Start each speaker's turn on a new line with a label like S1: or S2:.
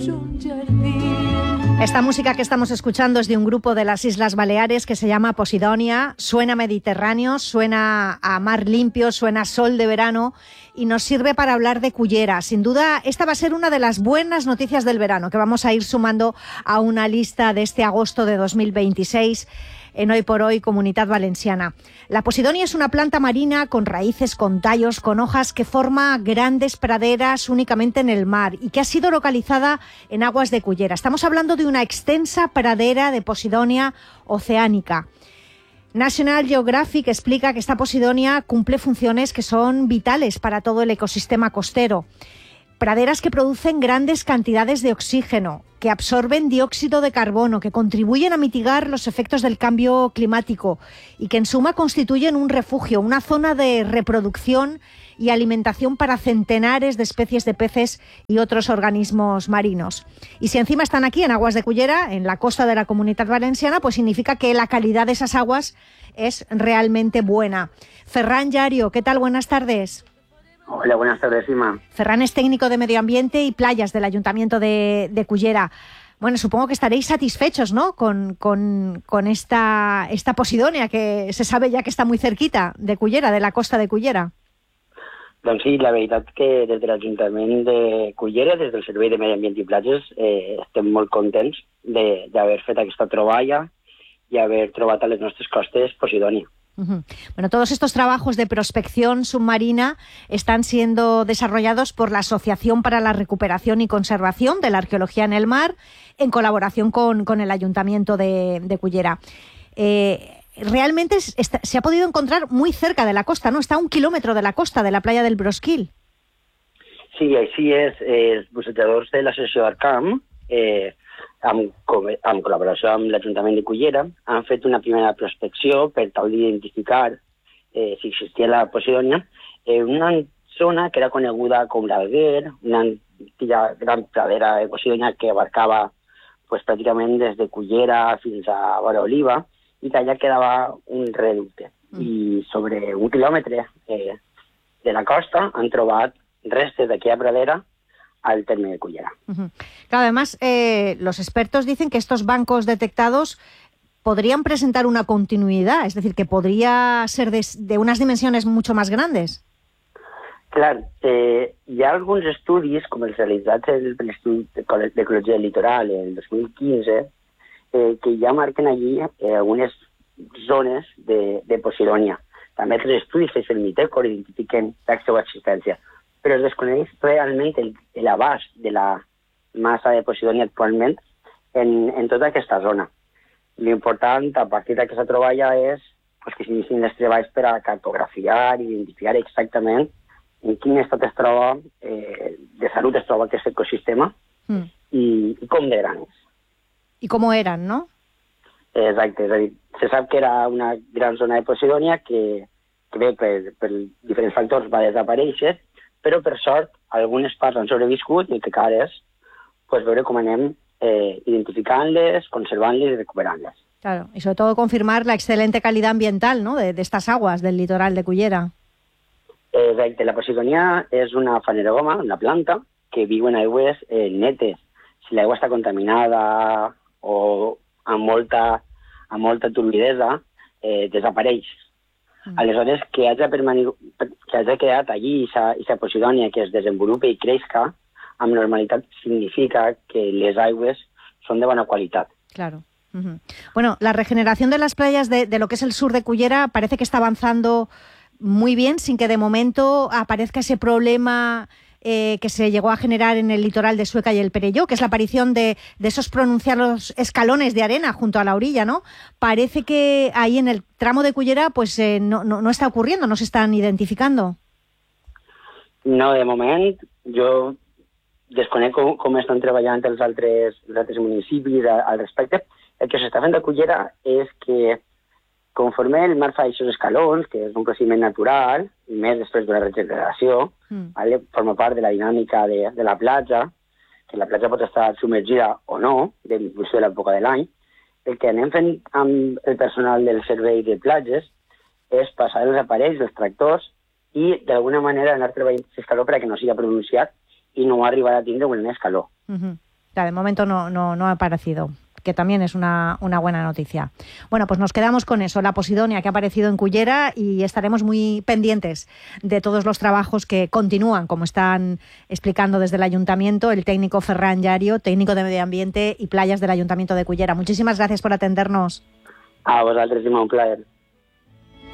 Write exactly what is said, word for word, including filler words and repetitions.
S1: Esta música que estamos escuchando es de un grupo de las Islas Baleares que se llama Posidonia. Suena mediterráneo, suena a mar limpio, suena a sol de verano y nos sirve para hablar de Cullera. Sin duda, esta va a ser una de las buenas noticias del verano que vamos a ir sumando a una lista de este agosto de dos mil veintiséis en Hoy por Hoy Comunitat Valenciana. La Posidonia es una planta marina con raíces, con tallos, con hojas que forma grandes praderas únicamente en el mar y que ha sido localizada en aguas de Cullera. Estamos hablando de una extensa pradera de Posidonia oceánica. National Geographic explica que esta Posidonia cumple funciones que son vitales para todo el ecosistema costero. Praderas que producen grandes cantidades de oxígeno, que absorben dióxido de carbono, que contribuyen a mitigar los efectos del cambio climático y que en suma constituyen un refugio, una zona de reproducción y alimentación para centenares de especies de peces y otros organismos marinos. Y si encima están aquí en aguas de Cullera, en la costa de la Comunitat Valenciana, pues significa que la calidad de esas aguas es realmente buena. Ferran Llario, ¿qué tal? Buenas tardes.
S2: Hola, buenas tardes, Ima.
S1: Ferran es técnico de Medio Ambiente y Playas del Ayuntamiento de, de Cullera. Bueno, supongo que estaréis satisfechos, ¿no?, con, con, con esta, esta Posidonia, que se sabe ya que está muy cerquita de Cullera, de la costa de Cullera.
S2: Doncs sí, la veritat que des de l'Ajuntament de Cullera, des del Servei de Medi Ambient i Platges, eh, estem molt contents d'haver fet aquesta troballa i haver trobat a les nostres costes Posidonia.
S1: Uh-huh. Bueno, todos estos trabajos de prospección submarina están siendo desarrollados por la Asociación para la Recuperación y Conservación de la Arqueología en el Mar, en colaboración con, con el Ayuntamiento de, de Cullera. Eh, realmente es, está, se ha podido encontrar muy cerca de la costa, ¿no? Está a un kilómetro de la costa, de la playa del Brosquil.
S2: Sí, així és. Els bussejadors de l'associació Arcam, eh, amb, amb col·laboració amb l'Ajuntament de Cullera, han fet una primera prospecció per tal d'identificar eh, si existia la Posidonia en una zona que era coneguda com l'Alguer, una antiga gran pradera de Posidonia que abarcava pues, pràcticament des de Cullera fins a Vora Oliva, i que allà quedava un reducte. Mm. I sobre un quilòmetre eh, de la costa han trobat restes d'aquella pradera al terme de Cullera.
S1: Uh-huh. Claro, además, eh, los expertos dicen que estos bancos detectados podrían presentar una continuidad, es decir, que podría ser de, de unas dimensiones mucho más grandes.
S2: Clar, eh, hi ha alguns estudis, com els realitzats per l'Institut d'Ecologia del Litoral el dos mil quinze, eh, que ja marquen allí eh, algunes zones de, de Posidonia. També altres estudis fets el Mitecor identifiquen la seva existència, però es desconeix realment l'abast de la massa de Posidonia actualment en, en tota aquesta zona. L'important, a partir d'aquesta troballa, és pues, que s'inicien els treballs per a cartografiar i identificar exactament en quin estat es troba, eh, de salut es troba aquest ecosistema mm. i, i com de gran és.
S1: I com eren, no?
S2: Exacte, és a dir, se sap que era una gran zona de Posidonia que, que bé, per, per diferents factors va desaparèixer, però per sort algunes parts han sobreviscut i el que cal és pues, veure com anem eh, identificant-les, conservant-les i recuperant-les.
S1: Claro, y sobre todo confirmar la excelente calidad ambiental, ¿no?, de, de estas aguas del litoral de Cullera.
S2: Exacte, la Posidonia és una fanerògama, una planta, que viu en aigües eh, netes. Si l'aigua està contaminada o amb molta, amb molta turbidesa, eh, desapareix. Mm. Aleshores, que hagi, que hagi quedat allí aquesta Posidonia que es desenvolupa i creixca, amb normalitat significa que les aigües són de bona qualitat.
S1: Claro. Uh-huh. Bueno, la regeneración de las playas de, de lo que es el sur de Cullera parece que está avanzando muy bien, sin que de momento aparezca ese problema eh, que se llegó a generar en el litoral de Sueca y el Perelló, que es la aparición de, de esos pronunciados escalones de arena junto a la orilla, ¿no? Parece que ahí en el tramo de Cullera pues eh, no, no, no está ocurriendo, no se están identificando.
S2: No, de moment, jo desconec com, com estan treballant els altres, els altres municipis al, al respecte. El que s'està fent a Cullera és que conforme el mar fa aquests escalons, que és un procediment natural, i més després d'una regeneració, mm. vale, forma part de la dinàmica de, de la platja, que la platja pot estar submergida o no, en funció de l'època de l'any. El que anem fent amb el personal del servei de platges és passar els aparells, els tractors, i d'alguna manera anar treballant aquest escaló perquè no sigui pronunciat i no arribar a tindre un escaló.
S1: Uh-huh. O sea, de momento no, no, no ha aparecido, que también es una, una buena noticia. Bueno, pues nos quedamos con eso, la Posidonia que ha aparecido en Cullera, y estaremos muy pendientes de todos los trabajos que continúan, como están explicando desde el Ayuntamiento el técnico Ferran Llario, técnico de Medio Ambiente y Playas del Ayuntamiento de Cullera. Muchísimas gracias por atendernos.
S2: A vosaltres, un plaer.